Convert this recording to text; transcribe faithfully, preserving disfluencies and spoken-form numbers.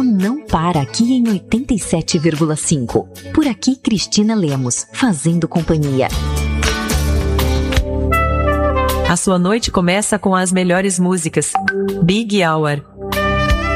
ano não para aqui em oitenta e sete vírgula cinco. Por aqui, Cristina Lemos, fazendo companhia. A sua noite começa com as melhores músicas. Big Hour.